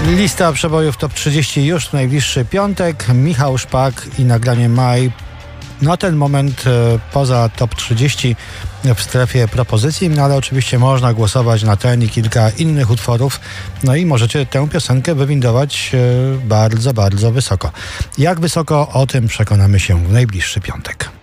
Lista przebojów Top 30 już w najbliższy piątek. Michał Szpak i nagranie Maj. Na ten moment poza Top 30 w strefie propozycji, no ale oczywiście można głosować na ten i kilka innych utworów, no i możecie tę piosenkę wywindować bardzo, bardzo wysoko. Jak wysoko, o tym przekonamy się w najbliższy piątek.